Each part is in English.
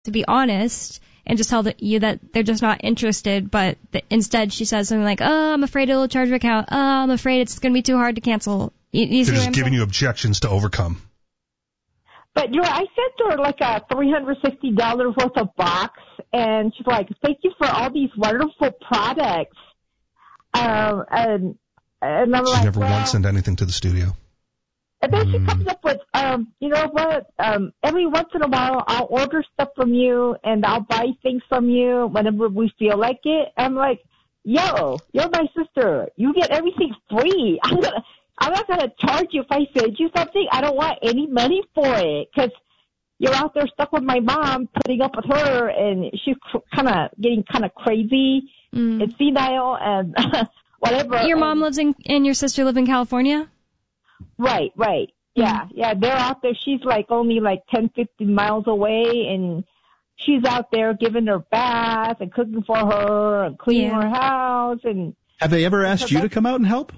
to be honest and just tell you that they're just not interested, but instead she says something like, oh, I'm afraid it'll charge your account. Oh, I'm afraid it's going to be too hard to cancel. You they're just giving you objections to overcome. But, I sent her like a $360 worth of box, and she's like, thank you for all these wonderful products. And I'm like, she never once sent anything to the studio. And then she comes up with, you know what, every once in a while I'll order stuff from you and I'll buy things from you whenever we feel like it. I'm like, yo, you're my sister. You get everything free. I'm not going to charge you if I send you something. I don't want any money for it because you're out there stuck with my mom, putting up with her, and she's kind of getting kind of crazy and senile and whatever. Your mom lives and your sister live in California? Right. Yeah, they're out there. She's like only like 10, 15 miles away, and she's out there giving her bath and cooking for her and cleaning her house. And have they ever asked you to come out and help?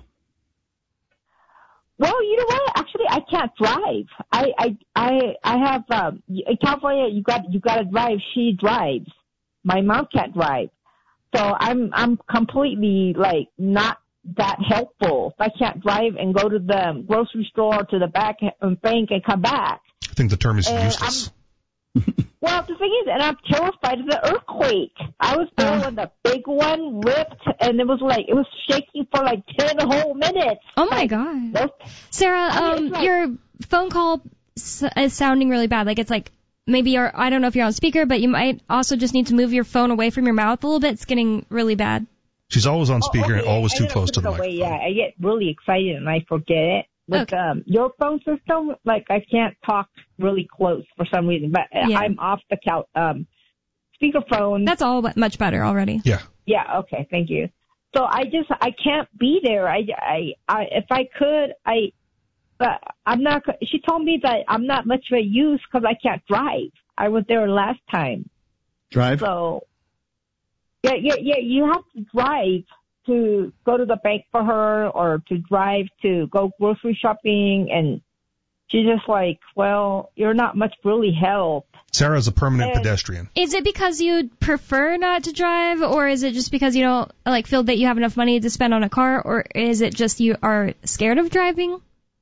Well, you know what? Actually, I can't drive. I have in California. You got to drive. She drives. My mom can't drive, so I'm completely like not that helpful. If I can't drive and go to the grocery store or to the bank and come back. I think the term is useless. Well, the thing is, and I'm terrified of the earthquake. I was there when the big one ripped, and it was shaking for like 10 whole minutes. Oh my God. Sarah, your phone call is sounding really bad. Like it's like maybe I don't know if you're on speaker, but you might also just need to move your phone away from your mouth a little bit. It's getting really bad. She's always on speaker and always too close to the microphone. Yeah, I get really excited and I forget it. With your phone system, like I can't talk really close for some reason, but I'm off the couch. Speakerphone. That's all much better already. Yeah. Yeah. Okay. Thank you. So I can't be there. If I could, but I'm not. She told me that I'm not much of a use because I can't drive. I was there last time. Drive. So. Yeah. You have to drive to go to the bank for her or to drive to go grocery shopping, and she's just like, well, you're not much really help. Sarah's a permanent pedestrian. Is it because you prefer not to drive, or is it just because you don't feel that you have enough money to spend on a car, or is it just you are scared of driving?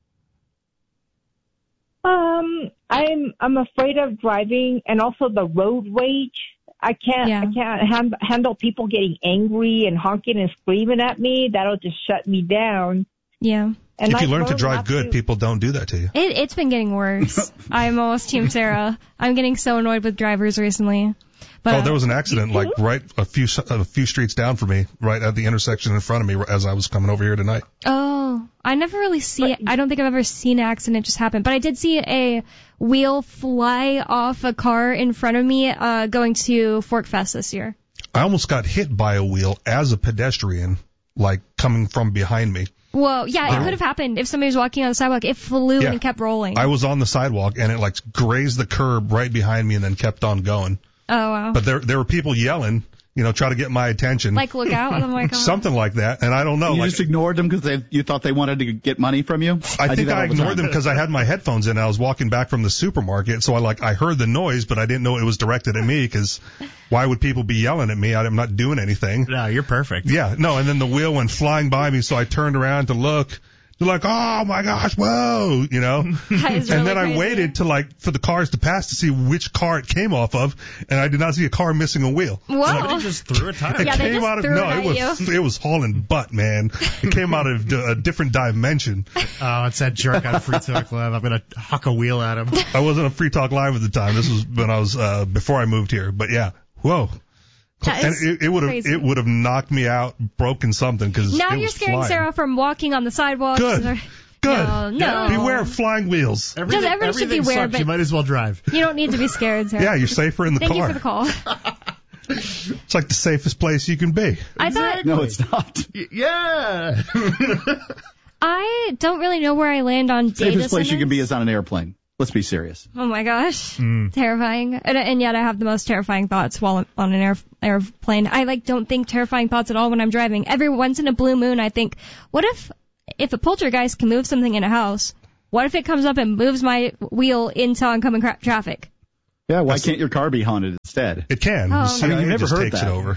I'm afraid of driving, and also the road rage. I can't handle people getting angry and honking and screaming at me. That'll just shut me down. Yeah. And if you learn to drive good, people don't do that to you. It's been getting worse. I'm almost Team Sarah. I'm getting so annoyed with drivers recently. But, there was an accident right a few streets down from me, right at the intersection in front of me as I was coming over here tonight. Oh, I never really see it. I don't think I've ever seen an accident just happen. But I did see a wheel fly off a car in front of me going to Fork Fest this year. I almost got hit by a wheel as a pedestrian, coming from behind me. Whoa, yeah, it could have happened if somebody was walking on the sidewalk. It flew and kept rolling. I was on the sidewalk, and it grazed the curb right behind me and then kept on going. Oh, wow. But there were people yelling, try to get my attention. Look out? I'm like, oh. Something like that, and I don't know. You just ignored them because you thought they wanted to get money from you? I think I ignored them because I had my headphones in and I was walking back from the supermarket, so I heard the noise, but I didn't know it was directed at me because why would people be yelling at me? I'm not doing anything. No, you're perfect. Yeah, no, and then the wheel went flying by me, so I turned around to look. They're like, oh my gosh, whoa, And then I waited for the cars to pass to see which car it came off of, and I did not see a car missing a wheel. Whoa. Somebody just threw a tire. It was hauling butt, man. It came out of a different dimension. Oh, it's that jerk on Free Talk Live. I'm going to huck a wheel at him. I wasn't on Free Talk Live at the time. This was when I was, before I moved here. But yeah, whoa. And it would have knocked me out, broken something because now you're scaring flying. Sarah from walking on the sidewalk. Good. No. Beware of flying wheels. Everybody should beware, but you might as well drive. You don't need to be scared, Sarah. Yeah, you're safer in the car. Thank you for the call. It's like the safest place you can be. I thought. No, it's not. Yeah. I don't really know where I land on data centers. Safest place you can be is on an airplane. Let's be serious. Oh my gosh. Terrifying. And yet I have the most terrifying thoughts while on an airplane. I don't think terrifying thoughts at all when I'm driving. Every once in a blue moon I think, what if a poltergeist can move something in a house, what if it comes up and moves my wheel into oncoming traffic? Yeah, why can't your car be haunted instead? It can. Oh, CIA I mean, you've never just heard takes that. it over.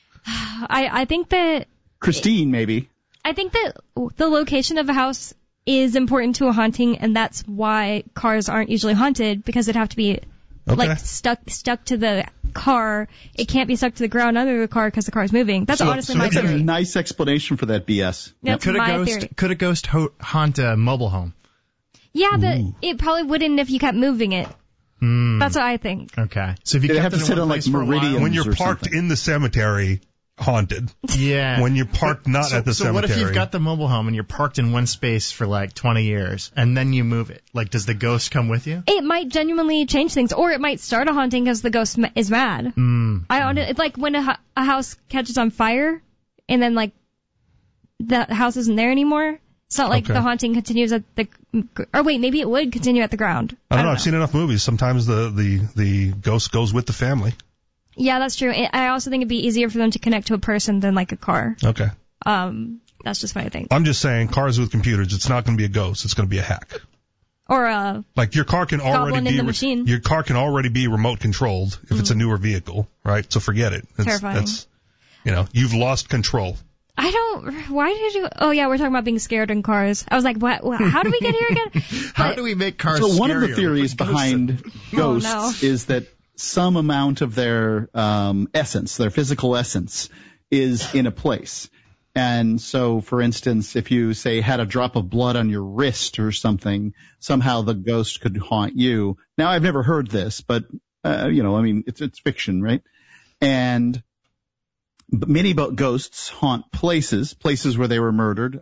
I think that Christine, maybe. I think that the location of a house is important to a haunting, and that's why cars aren't usually haunted, because it'd have to be like stuck to the car. It can't be stuck to the ground under the car because the car is moving. That's honestly my That's a theory. nice explanation for that BS. That's my theory. Could a ghost haunt a mobile home? Yeah, but it probably wouldn't if you kept moving it. That's what I think. Okay. So if you They'd kept have to it in sit one on, like, place for a while- meridians. When you're or parked something. in the cemetery, haunted. Yeah. When you're parked not at the So cemetery. what if you've got the mobile home and you're parked in one space for like 20 years and then you move it? Like, does the ghost come with you? It might genuinely change things, or it might start a haunting because the ghost is mad. It's like when a house catches on fire, and then like the house isn't there anymore. It's not like the haunting continues at the. Or wait, maybe it would continue at the ground. I don't know. I've seen enough movies. Sometimes the ghost goes with the family. Yeah, that's true. I also think it'd be easier for them to connect to a person than like a car. Okay. That's just what I think. I'm just saying, cars with computers, it's not going to be a ghost. It's going to be a hack. Or a Like your car can already goblin be in the machine. your car can already be remote controlled if it's a newer vehicle, right? So forget it. Terrifying. That's you've lost control. Why did you? Oh yeah, we're talking about being scared in cars. I was like, what? How do we get here again? How do we make cars So one of the scarier? theories behind ghosts is that some amount of their essence, their physical essence, is in a place. And so, for instance, if you, say, had a drop of blood on your wrist or something, somehow the ghost could haunt you. Now, I've never heard this, but, I mean, it's fiction, right? And many ghosts haunt places where they were murdered,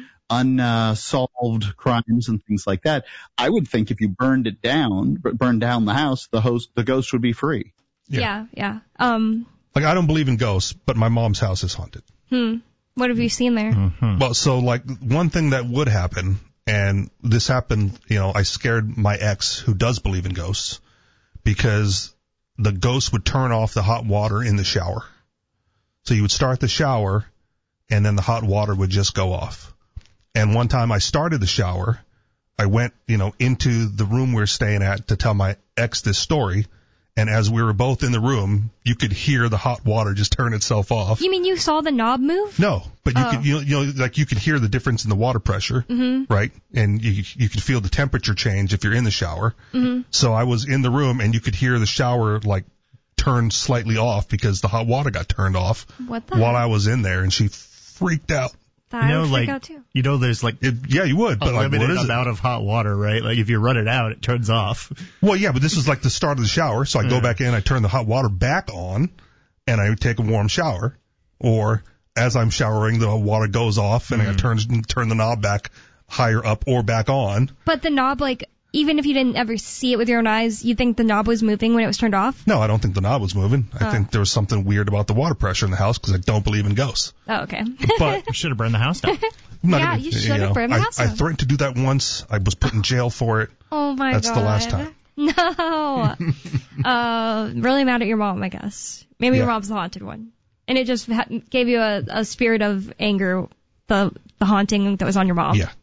unsolved crimes and things like that. I would think if you burned down the house, the ghost would be free. Yeah. Like, I don't believe in ghosts, but my mom's house is haunted. What have you seen there? Well, so like one thing that would happen, and this happened, I scared my ex who does believe in ghosts, because the ghost would turn off the hot water in the shower. So you would start the shower, and then the hot water would just go off. And one time I started the shower, I went, into the room we were staying at to tell my ex this story. And as we were both in the room, you could hear the hot water just turn itself off. You mean you saw the knob move? No, but you could, you could hear the difference in the water pressure, right? And you could feel the temperature change if you're in the shower. So I was in the room, and you could hear the shower like turn slightly off because the hot water got turned off while I was in there, and she freaked out. I would freak out too. There's like yeah, you would, but like, what is it? Amount of hot water, right? Like if you run it out, it turns off. Well, yeah, but this is like the start of the shower, so I go back in, I turn the hot water back on, and I take a warm shower. Or as I'm showering, the water goes off, and I turn the knob back higher up or back on. But the knob, like, even if you didn't ever see it with your own eyes, you think the knob was moving when it was turned off? No, I don't think the knob was moving. I think there was something weird about the water pressure in the house because I don't believe in ghosts. Oh, okay. But you should have burned the house down. You should have burned the house down. I threatened to do that once. I was put in jail for it. Oh my God. That's the last time. No. Really mad at your mom, I guess. Maybe your mom's the haunted one. And it just gave you a spirit of anger, the haunting that was on your mom. Yeah.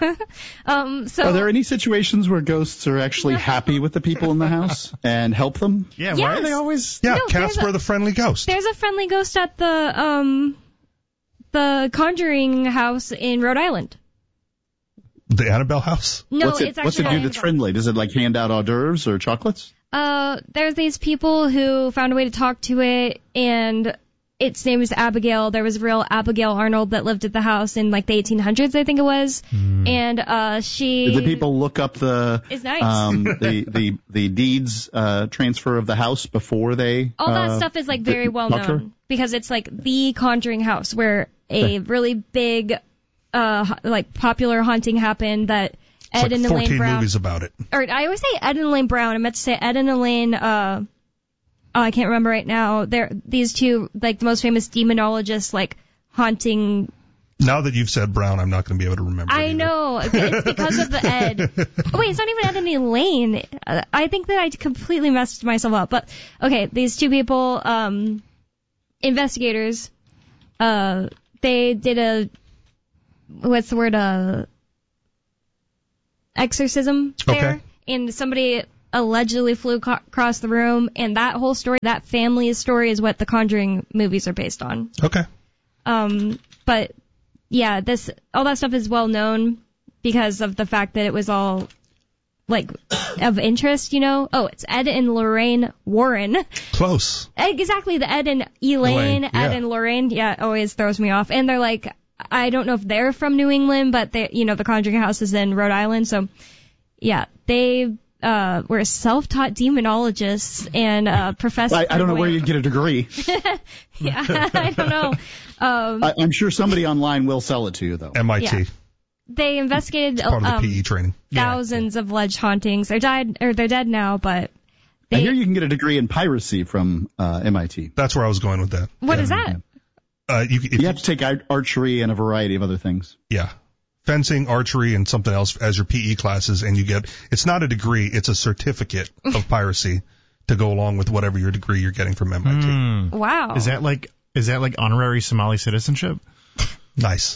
So are there any situations where ghosts are actually happy with the people in the house and help them? Yeah, why are they always? Yeah, Casper the friendly ghost. There's a friendly ghost at the Conjuring house in Rhode Island. The Annabelle house? No, what's it do that's friendly? Does it like hand out hors d'oeuvres or chocolates? There's these people who found a way to talk to it, and its name is Abigail. There was a real Abigail Arnold that lived at the house in like the 1800s, I think it was. And she. Did the people look up the It's nice. the deeds transfer of the house before they? All that stuff is like very well known because it's like the Conjuring house where a really big, like popular haunting happened that Ed and Elaine 14 Brown. movies about it. Or I always say Ed and Elaine Brown. I meant to say Ed and Elaine. I can't remember right now. They're these two, like the most famous demonologists, like haunting. Now that you've said Brown, I'm not going to be able to remember. I know. It's because of the Ed. Oh, wait, it's not even Ed and Elaine. I think that I completely messed myself up. But okay, these two people, investigators, they did what's the word? Exorcism there. Okay. And somebody allegedly flew across the room, and that whole story, that family's story, is what the Conjuring movies are based on. Okay. But yeah, all that stuff is well known because of the fact that it was all like of interest, Oh, it's Ed and Lorraine Warren. Close. Exactly, the Ed and Elaine. Ed and Lorraine. Yeah, always throws me off. And they're like, I don't know if they're from New England, but they, the Conjuring House is in Rhode Island. So yeah, they were self-taught demonologists and professors. I don't know where you'd get a degree. Yeah, I don't know. I'm sure somebody online will sell it to you, though. MIT. Yeah. They investigated part of the PE training. Thousands of alleged hauntings. They're dead now, but I hear you can get a degree in piracy from MIT. That's where I was going with that. What is that? You have to take archery and a variety of other things. Yeah. Fencing, archery, and something else as your PE classes, and it's not a degree, it's a certificate of piracy to go along with whatever your degree you're getting from MIT. Wow. Is that like honorary Somali citizenship? Nice.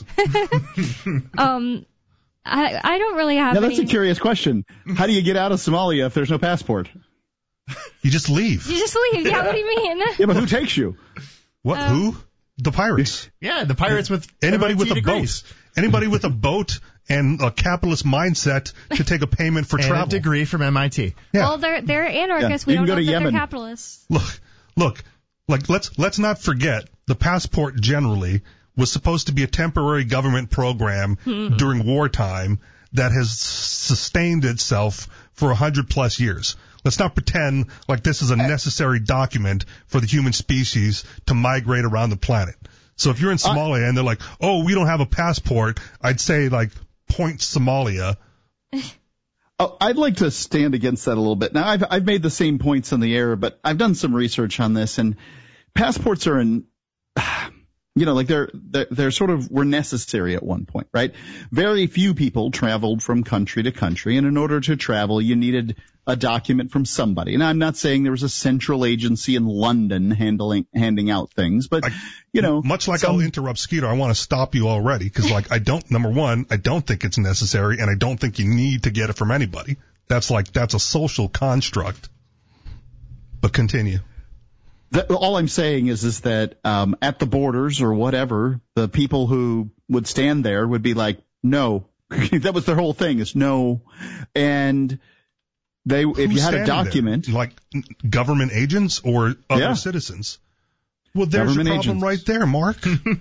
I don't really have Now, that's a curious question. How do you get out of Somalia if there's no passport? You just leave. Yeah, what do you mean? Yeah, but who takes you? What? Who? The pirates. Yeah, the pirates with anybody MIT with a degrees. boat. Anybody with a boat and a capitalist mindset to take a payment for and travel. A degree from MIT. Yeah. Well, they're anarchists. Yeah. We don't go know to that Yemen. they're capitalists. Look. Like let's not forget the passport generally was supposed to be a temporary government program during wartime that has sustained itself for 100+ years. Let's not pretend like this is a necessary document for the human species to migrate around the planet. So if you're in Somalia and they're like, oh, we don't have a passport, I'd say like point Somalia. I'd like to stand against that a little bit. Now, I've made the same points in the air, but I've done some research on this, and passports are they're sort of were necessary at one point, right? Very few people traveled from country to country, and in order to travel, you needed a document from somebody. And I'm not saying there was a central agency in London handing out things, but much like I'll interrupt Skeeter, I want to stop you already because, number one, I don't think it's necessary, and I don't think you need to get it from anybody. That's a social construct. But continue. All I'm saying is that at the borders or whatever, the people who would stand there would be like, no. That was their whole thing, is no. And if you had a document. There? Like government agents or other citizens? Well, there's your problem right there, Mark.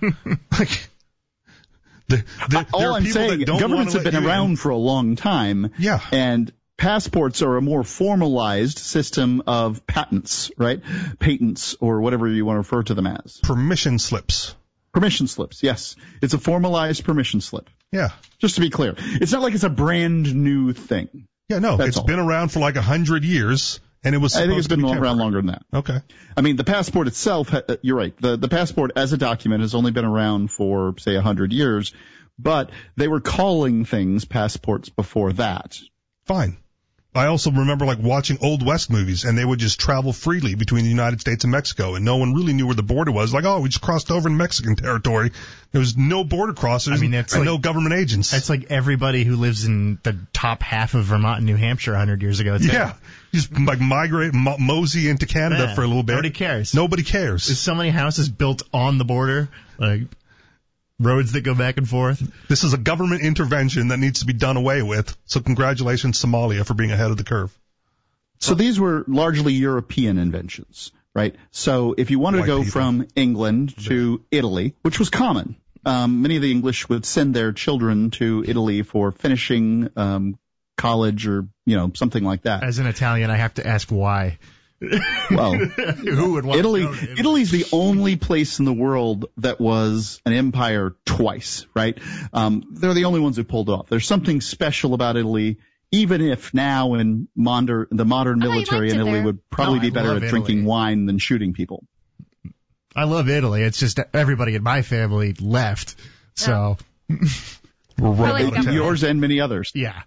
All I'm saying, governments have been around for a long time. Yeah. And passports are a more formalized system of patents, right? Patents, or whatever you want to refer to them as. Permission slips. Permission slips, yes. It's a formalized permission slip. Yeah. Just to be clear. It's not like it's a brand new thing. Yeah, no. It's been around for like 100 years, and it was supposed to be I think it's been around longer than that. Okay. I mean, the passport itself, you're right. The passport as a document has only been around for, say, 100 years, but they were calling things passports before that. Fine. I also remember watching Old West movies, and they would just travel freely between the United States and Mexico, and no one really knew where the border was. Like, oh, we just crossed over in Mexican territory. There was no border crossers and no government agents. It's like everybody who lives in the top half of Vermont and New Hampshire 100 years ago. Yeah. Just migrate, mosey into Canada for a little bit. Nobody cares. Nobody cares. There's so many houses built on the border, roads that go back and forth. This is a government intervention that needs to be done away with. So congratulations, Somalia, for being ahead of the curve. So these were largely European inventions, right? So if you wanted to go from England to Italy, which was common, many of the English would send their children to Italy for finishing college or, something like that. As an Italian, I have to ask why. Well, who would want Italy? to go to Italy? Italy's the only place in the world that was an empire twice, right? They're the only ones who pulled it off. There's something special about Italy, even if now in the modern military in Italy would probably be better at drinking wine than shooting people. I love Italy. It's just everybody in my family left, so we're right out of town. Yours and many others. Yeah.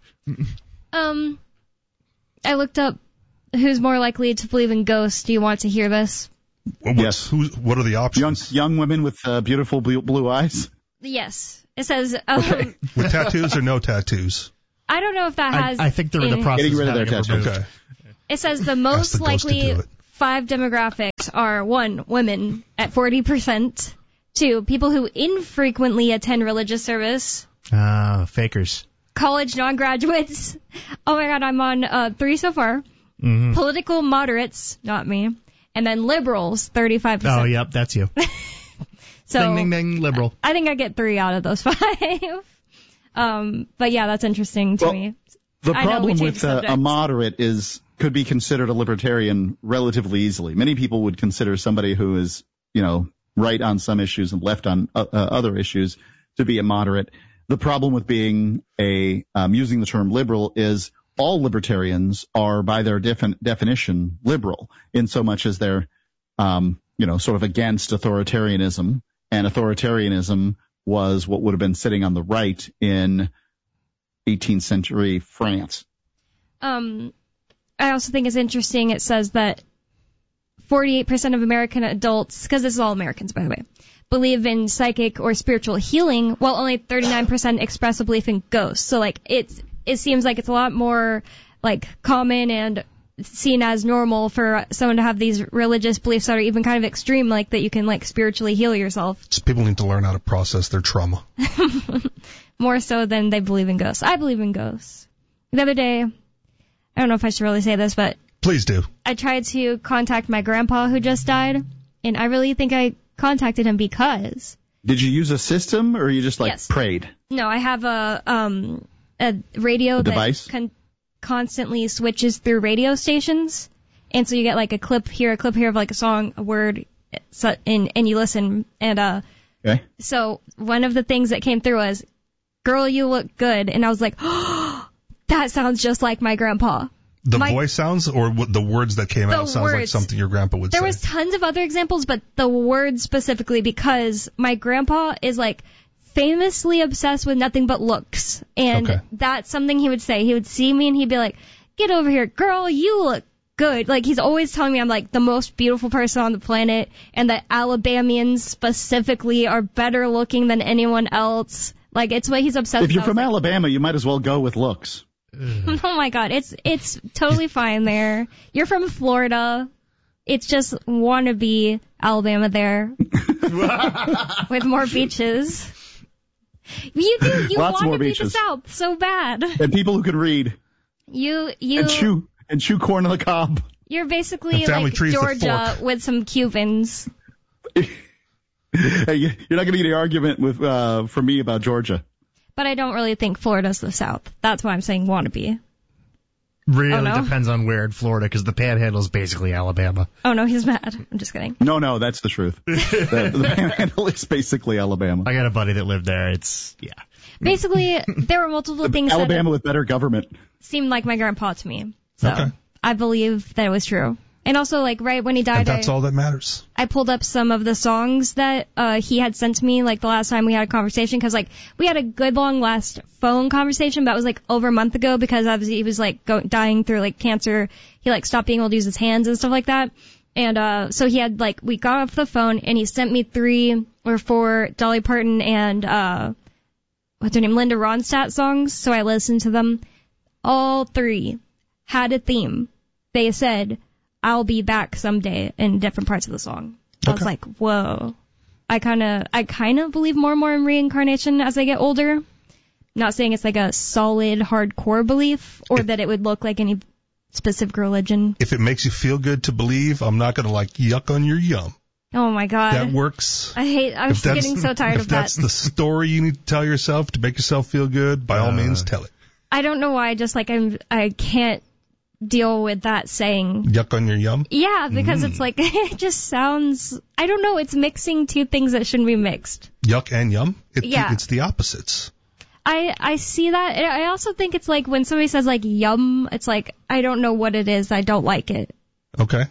I looked up who's more likely to believe in ghosts. Do you want to hear this? Yes. What are the options? Young women with beautiful blue eyes? Yes. It says... With tattoos or no tattoos? I don't know if that has... I think they're in the process getting rid of their tattoos. Okay. It says the most likely 5 demographics are 1, women at 40%, 2, people who infrequently attend religious service. Fakers. College non-graduates. Oh my God, I'm on 3 so far. Mm-hmm. Political moderates, not me. And then liberals, 35%. Oh, yep, that's you. So, ding, ding, ding, liberal. I think I get 3 out of those 5. But yeah, that's interesting to me. The problem with a moderate could be considered a libertarian relatively easily. Many people would consider somebody who is, right on some issues and left on other issues to be a moderate. The problem with being using the term liberal is all libertarians are, by their definition, liberal, in so much as they're, sort of against authoritarianism. And authoritarianism was what would have been sitting on the right in 18th century France. I also think it's interesting. It says that 48% of American adults, because this is all Americans, by the way, believe in psychic or spiritual healing, while only 39% express a belief in ghosts. So, it seems like it's a lot more, common and seen as normal for someone to have these religious beliefs that are even kind of extreme, like that you can, spiritually heal yourself. Just people need to learn how to process their trauma. More so than they believe in ghosts. I believe in ghosts. The other day, I don't know if I should really say this, but... Please do. I tried to contact my grandpa who just died, and I really think I contacted him because... Did you use a system, or you just, yes. prayed? No, I have a radio device? That constantly switches through radio stations, and so you get, a clip here of, a song, a word, and you listen, and, okay. So one of the things that came through was, "Girl, you look good," and I was like, oh, that sounds just like my grandpa. The voice sounds, or the words that came out sounds like something your grandpa would say? There was tons of other examples, but the words specifically, because my grandpa is, famously obsessed with nothing but looks. And that's something he would say. He would see me and he'd be like, "Get over here, girl, you look good." He's always telling me I'm, the most beautiful person on the planet, and that Alabamians specifically are better looking than anyone else. It's what he's obsessed with. If you're from Alabama, you might as well go with looks. Oh my God, it's totally fine there. You're from Florida. It's just wannabe Alabama there. With more beaches. You want to be the South so bad. And people who can read. You and chew corn on the cob. You're basically like Georgia with some Cubans. Hey, you're not going to get any argument from me about Georgia. But I don't really think Florida's the South. That's why I'm saying wannabe. Really depends on where in Florida, because the Panhandle is basically Alabama. Oh, no, he's mad. I'm just kidding. No, that's the truth. the Panhandle is basically Alabama. I got a buddy that lived there. Basically, there were multiple things Alabama with better government. Seemed like my grandpa to me. So I believe that it was true. And also, right when he died, and that's all that matters. I pulled up some of the songs that he had sent to me, the last time we had a conversation, because, we had a good long last phone conversation, but it was, over a month ago, because obviously he was, dying through, cancer. He, stopped being able to use his hands and stuff like that. And so he had, we got off the phone, and he sent me 3 or 4 Dolly Parton and, what's her name, Linda Ronstadt songs, so I listened to them. All 3 had a theme. They said, "I'll be back someday," in different parts of the song. I was like, whoa. I kind of believe more and more in reincarnation as I get older. Not saying it's a solid, hardcore belief, or that it would look like any specific religion. If it makes you feel good to believe, I'm not going to yuck on your yum. Oh my God. That works. I'm getting so tired of that. If that's the story you need to tell yourself to make yourself feel good, by all means, tell it. I don't know why, I can't deal with that saying. Yuck on your yum? Yeah, because it's it just sounds, I don't know, it's mixing 2 things that shouldn't be mixed. Yuck and yum? It's the opposites. I see that. I also think it's when somebody says yum, it's I don't know what it is. I don't like it. Okay.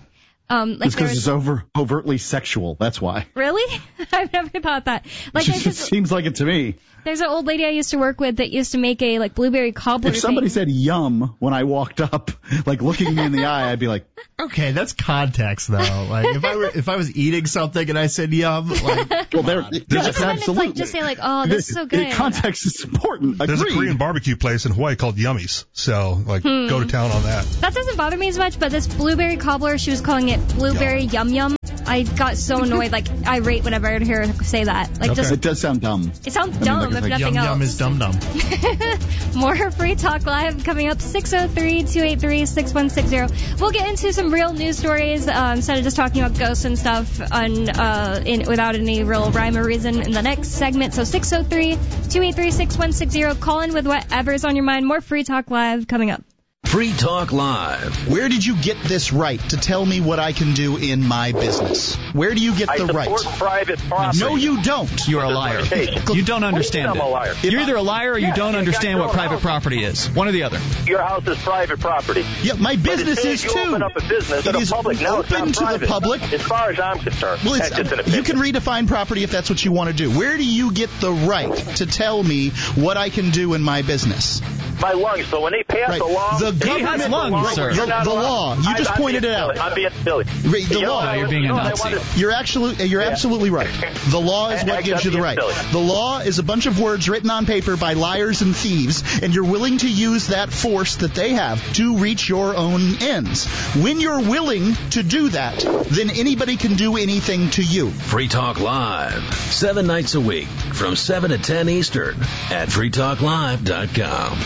It's because it's overtly sexual. That's why. Really? I've never thought that. Like, it just seems like it to me. There's an old lady I used to work with that used to make a blueberry cobbler. If somebody said yum when I walked up, looking me in the eye, I'd be like, okay, that's context though. If I was eating something and I said yum, absolutely. Just say oh, this is so good. Context is important. There's a Korean barbecue place in Hawaii called Yummies, so go to town on that. That doesn't bother me as much, but this blueberry cobbler, she was calling it blueberry yum yum. I got so annoyed, irate whenever I hear her say that. It does sound dumb. It sounds dumb, if nothing else. Yum is dum dum. More Free Talk Live coming up, 603-283-6160. We'll get into some real news stories instead of just talking about ghosts and stuff without any real rhyme or reason in the next segment. So 603-283-6160. Call in with whatever's on your mind. More Free Talk Live coming up. Free Talk Live. Where did you get this right to tell me what I can do in my business? Where do you get the right? I support private property. No, you don't. You're a liar. You don't understand it. I'm a liar. You're either a liar or you don't understand what private property is. One or the other. Your house is private property. Yeah, my business is too. Open up a business it is public. Now open to the public. As far as I'm concerned. Well, that's just an opinion. You can redefine property if that's what you want to do. Where do you get the right to tell me what I can do in my business? My lungs. So when they pass a law, the government has lungs, sir. The law. You just pointed it out. I'm being silly. The law. You're being a Nazi. You're absolutely right. The law is what gives you the right. The law is a bunch of words written on paper by liars and thieves, and you're willing to use that force that they have to reach your own ends. When you're willing to do that, then anybody can do anything to you. Free Talk Live, 7 nights a week from 7 to 10 Eastern at freetalklive.com.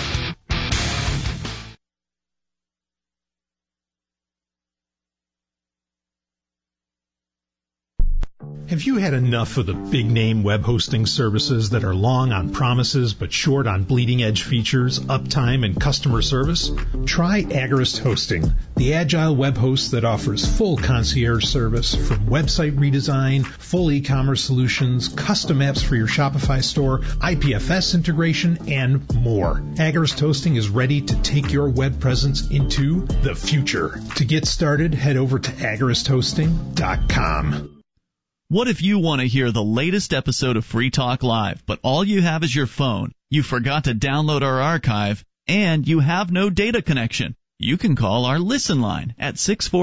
Have you had enough of the big-name web hosting services that are long on promises but short on bleeding-edge features, uptime, and customer service? Try Agorist Hosting, the agile web host that offers full concierge service from website redesign, full e-commerce solutions, custom apps for your Shopify store, IPFS integration, and more. Agorist Hosting is ready to take your web presence into the future. To get started, head over to agoristhosting.com. What if you want to hear the latest episode of Free Talk Live, but all you have is your phone, you forgot to download our archive, and you have no data connection? You can call our Listen line at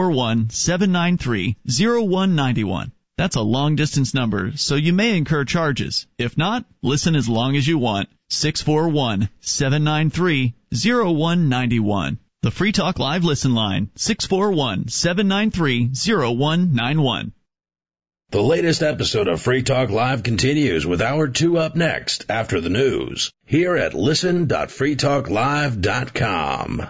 641-793-0191. That's a long-distance number, so you may incur charges. If not, listen as long as you want. 641-793-0191. The Free Talk Live Listen line, 641-793-0191. The latest episode of Free Talk Live continues with Hour 2 up next after the news here at listen.freetalklive.com.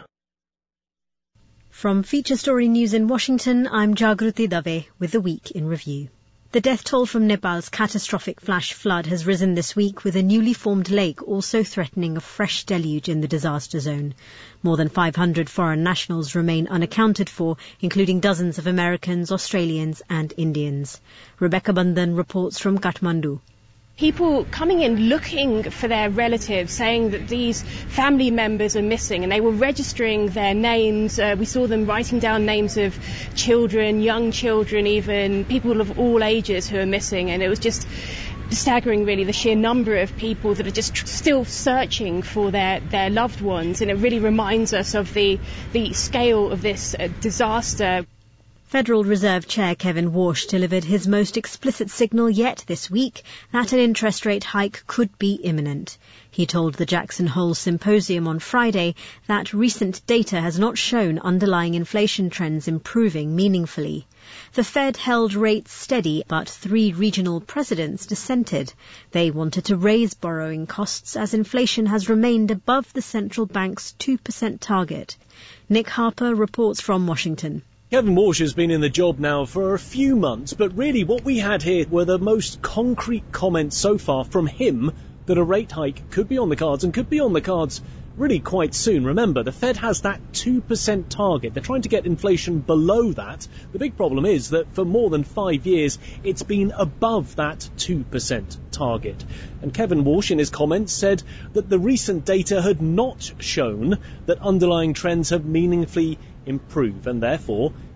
From Feature Story News in Washington, I'm Jagruti Dave with the Week in Review. The death toll from Nepal's catastrophic flash flood has risen this week, with a newly formed lake also threatening a fresh deluge in the disaster zone. More than 500 foreign nationals remain unaccounted for, including dozens of Americans, Australians and Indians. Rebecca Bandhan reports from Kathmandu. People coming in looking for their relatives, saying that these family members are missing, and they were registering their names. We saw them writing down names of children, young children even, people of all ages who are missing, and it was just staggering, really, the sheer number of people that are just still searching for their loved ones, and it really reminds us of the scale of this disaster. Federal Reserve Chair Kevin Warsh delivered his most explicit signal yet this week that an interest rate hike could be imminent. He told the Jackson Hole Symposium on Friday that recent data has not shown underlying inflation trends improving meaningfully. The Fed held rates steady, but 3 regional presidents dissented. They wanted to raise borrowing costs as inflation has remained above the central bank's 2% target. Nick Harper reports from Washington. Kevin Warsh has been in the job now for a few months, but really what we had here were the most concrete comments so far from him that a rate hike could be on the cards, and could be on the cards really quite soon. Remember, the Fed has that 2% target. They're trying to get inflation below that. The big problem is that for more than 5 years, it's been above that 2% target. And Kevin Warsh, in his comments, said that the recent data had not shown that underlying trends have meaningfully improve, and therefore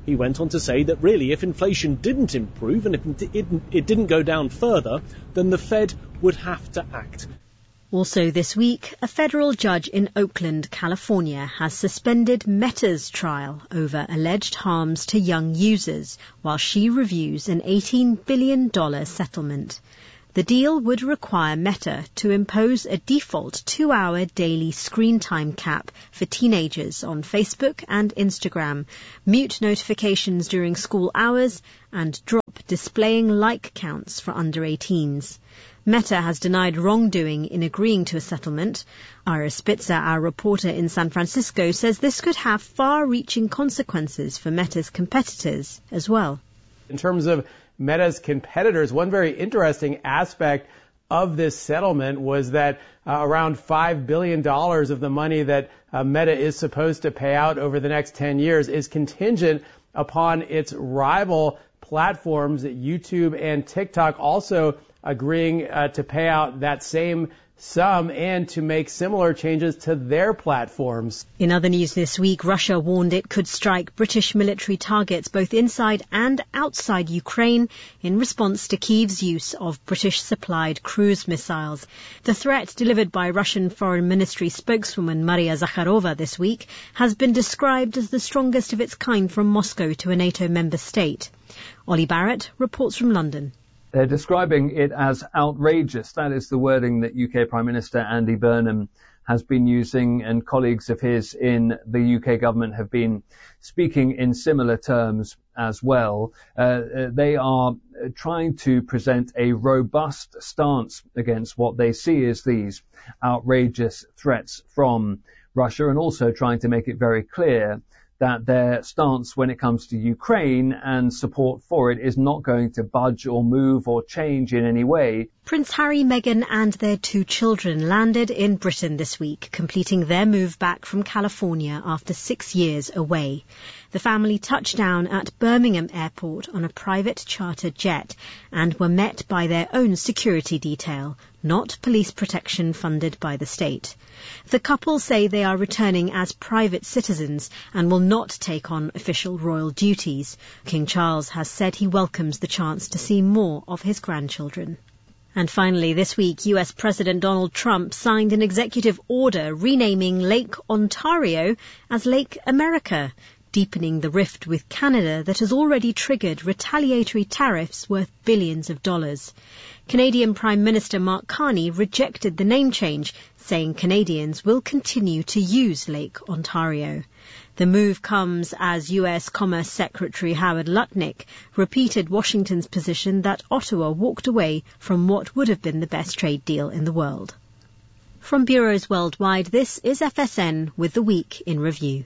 He went on to say that really, if inflation didn't improve and if it didn't go down further, then the Fed would have to act. Also this week, a federal judge in Oakland, California, has suspended Meta's trial over alleged harms to young users while she reviews an $18 billion settlement. The deal would require Meta to impose a default 2-hour daily screen time cap for teenagers on Facebook and Instagram, mute notifications during school hours, and drop displaying like counts for under 18s. Meta has denied wrongdoing in agreeing to a settlement. Ira Spitzer, our reporter in San Francisco, says this could have far-reaching consequences for Meta's competitors as well. In terms of Meta's competitors, one very interesting aspect of this settlement was that around $5 billion of the money that Meta is supposed to pay out over the next 10 years is contingent upon its rival platforms, YouTube and TikTok, also agreeing to pay out that same sum and to make similar changes to their platforms. In other news this week, Russia warned it could strike British military targets both inside and outside Ukraine in response to Kyiv's use of British-supplied cruise missiles. The threat delivered by Russian Foreign Ministry spokeswoman Maria Zakharova this week has been described as the strongest of its kind from Moscow to a NATO member state. Ollie Barrett reports from London. They're describing it as outrageous. That is the wording that UK Prime Minister Andy Burnham has been using, and colleagues of his in the UK government have been speaking in similar terms as well. They are trying to present a robust stance against what they see as these outrageous threats from Russia, and also trying to make it very clear that their stance when it comes to Ukraine and support for it is not going to budge or move or change in any way. Prince Harry, Meghan and their 2 children landed in Britain this week, completing their move back from California after 6 years away. The family touched down at Birmingham Airport on a private charter jet and were met by their own security detail, not police protection funded by the state. The couple say they are returning as private citizens and will not take on official royal duties. King Charles has said he welcomes the chance to see more of his grandchildren. And finally, this week, US President Donald Trump signed an executive order renaming Lake Ontario as Lake America, deepening the rift with Canada that has already triggered retaliatory tariffs worth billions of dollars. Canadian Prime Minister Mark Carney rejected the name change, saying Canadians will continue to use Lake Ontario. The move comes as US Commerce Secretary Howard Lutnick repeated Washington's position that Ottawa walked away from what would have been the best trade deal in the world. From bureaus worldwide, this is FSN with the Week in Review.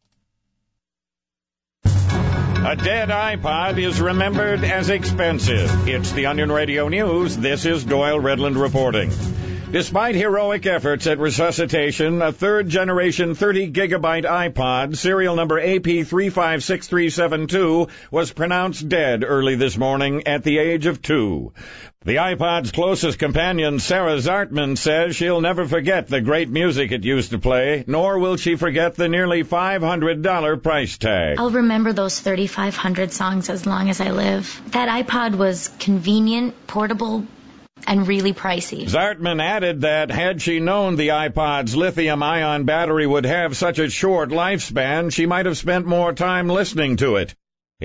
A dead iPod is remembered as expensive. It's the Onion Radio News. This is Doyle Redland reporting. Despite heroic efforts at resuscitation, a third-generation 30-gigabyte iPod, serial number AP356372, was pronounced dead early this morning at the age of 2. The iPod's closest companion, Sarah Zartman, says she'll never forget the great music it used to play, nor will she forget the nearly $500 price tag. I'll remember those 3,500 songs as long as I live. That iPod was convenient, portable, and really pricey. Zartman added that had she known the iPod's lithium-ion battery would have such a short lifespan, she might have spent more time listening to it.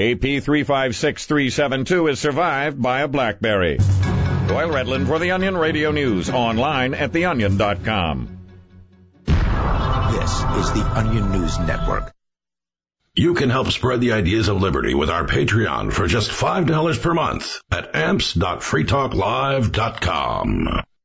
AP356372 is survived by a BlackBerry. Doyle Redland for the Onion Radio News, online at theonion.com. This is the Onion News Network. You can help spread the ideas of liberty with our Patreon for just $5 per month at amps.freetalklive.com.